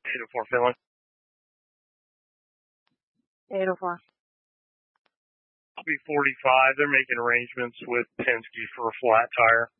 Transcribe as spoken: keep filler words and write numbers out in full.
eight oh four Finley. eight oh four. I'll be forty-five. They're making arrangements with Penske for a flat tire.